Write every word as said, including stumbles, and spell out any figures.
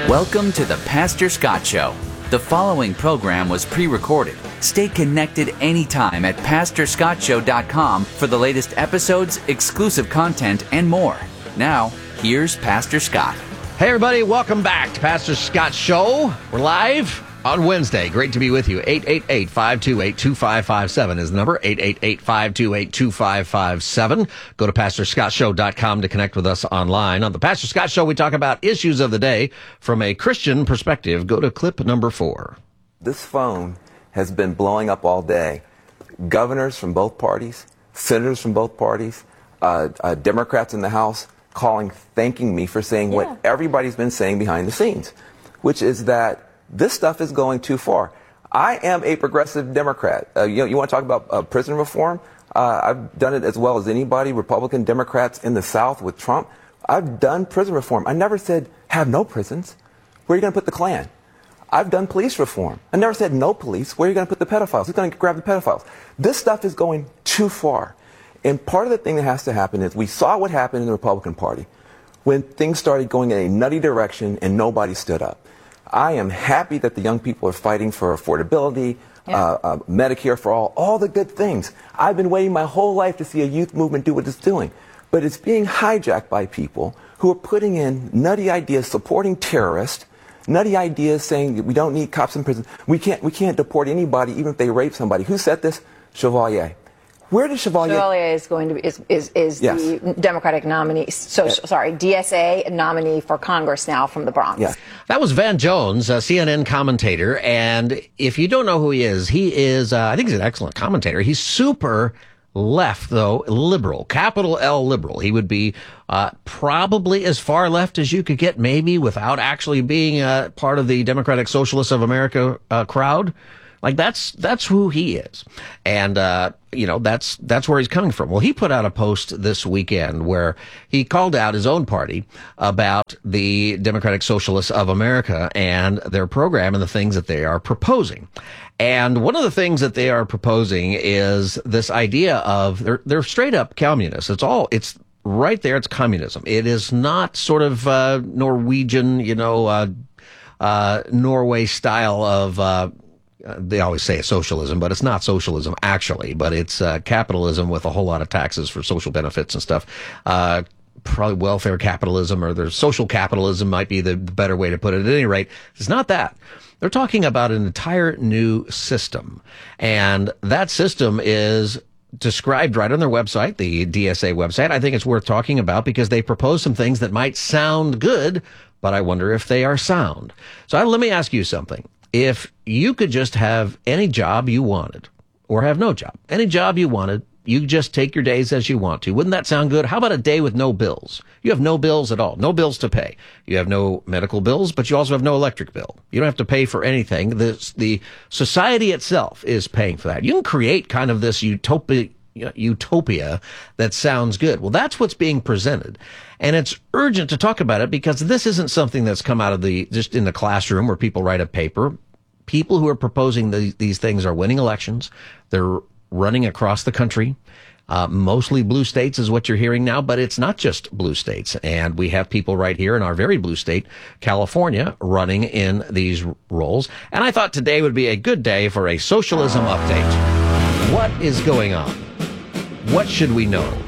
Welcome to the Pastor Scott Show. The following program was pre-recorded. Stay connected anytime at pastor scott show dot com for the latest episodes, exclusive content, and more. Now, here's Pastor Scott. Hey, everybody. Welcome back to Pastor Scott Show. We're live on Wednesday. Great to be with you. eight eight eight, five two eight, two five five seven is the number. eight eight eight, five two eight, two five five seven. Go to pastor scott show dot com to connect with us online. On the Pastor Scott Show, we talk about issues of the day from a Christian perspective. Go to clip number four. This phone has been blowing up all day. Governors from both parties, senators from both parties, uh, uh, Democrats in the House calling, thanking me for saying yeah. what everybody's been saying behind the scenes, which is that this stuff is going too far. I am a progressive Democrat. Uh, you know, you want to talk about uh, prison reform? Uh, I've done it as well as anybody, Republican Democrats in the South with Trump. I've done prison reform. I never said have no prisons. Where are you going to put the Klan? I've done police reform. I never said no police. Where are you going to put the pedophiles? Who's going to grab the pedophiles? This stuff is going too far. And part of the thing that has to happen is we saw what happened in the Republican Party when things started going in a nutty direction and nobody stood up. I am happy that the young people are fighting for affordability, yeah. uh, uh, Medicare for all, all the good things. I've been waiting my whole life to see a youth movement do what it's doing. But it's being hijacked by people who are putting in nutty ideas supporting terrorists, nutty ideas saying that we don't need cops in prison. We can't, we can't deport anybody even if they rape somebody. Who said this? Chevalier. Where did Chevalier... Chevalier is going to be, is, is, is yes. the Democratic nominee, so, yes. sorry, D S A nominee for Congress now from the Bronx. Yes. That was Van Jones, a C N N commentator, and if you don't know who he is, he is, uh, I think he's an excellent commentator. He's super left, though, liberal, capital L liberal. He would be uh, probably as far left as you could get, maybe, without actually being uh, part of the Democratic Socialists of America uh, crowd. Like, that's, that's who he is. And, uh, you know, that's, that's where he's coming from. Well, he put out a post this weekend where he called out his own party about the Democratic Socialists of America and their program and the things that they are proposing. And one of the things that they are proposing is this idea of, they're, they're straight up communists. It's all, it's right there. It's communism. It is not sort of, uh, Norwegian, you know, uh, uh, Norway style of, uh, they always say socialism, but it's not socialism actually, but it's uh, capitalism with a whole lot of taxes for social benefits and stuff. Uh, probably welfare capitalism or there's social capitalism might be the better way to put it. At any rate, it's not that. They're talking about an entire new system. And that system is described right on their website, the D S A website. I think it's worth talking about because they propose some things that might sound good, but I wonder if they are sound. So I, let me ask you something. If you could just have any job you wanted, or have no job, any job you wanted, you just take your days as you want to. Wouldn't that sound good? How about a day with no bills? You have no bills at all, no bills to pay. You have no medical bills, but you also have no electric bill. You don't have to pay for anything. The, the society itself is paying for that. You can create kind of this utopia, utopia that sounds good. Well, that's what's being presented. And it's urgent to talk about it because this isn't something that's come out of the, just in the classroom where people write a paper. People who are proposing the, these things are winning elections. They're running across the country. Uh, mostly blue states is what you're hearing now, but it's not just blue states. And we have people right here in our very blue state, California, running in these roles. And I thought today would be a good day for a socialism update. What is going on? What should we know?